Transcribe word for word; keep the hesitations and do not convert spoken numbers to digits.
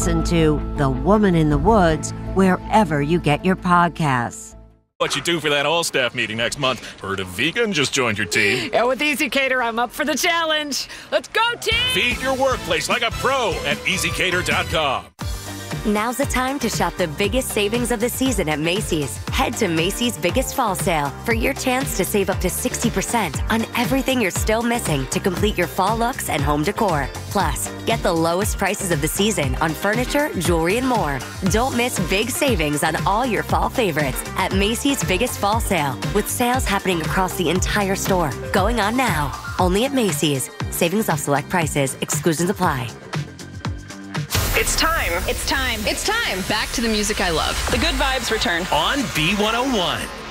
listen to The Woman in the Woods wherever you get your podcasts. What you do for that all-staff meeting next month? Heard a vegan just joined your team. Yeah, with EasyCater, I'm up for the challenge. Let's go, team! Feed your workplace like a pro at easy cater dot com. Now's the time to shop the biggest savings of the season at Macy's. Head to Macy's Biggest Fall Sale for your chance to save up to sixty percent on everything you're still missing to complete your fall looks and home decor. Plus, get the lowest prices of the season on furniture, jewelry, and more. Don't miss big savings on all your fall favorites at Macy's Biggest Fall Sale, with sales happening across the entire store. Going on now. Only at Macy's. Savings off select prices. Exclusions apply. It's time. It's time. It's time. Back to the music I love. The good vibes return. On B one oh one.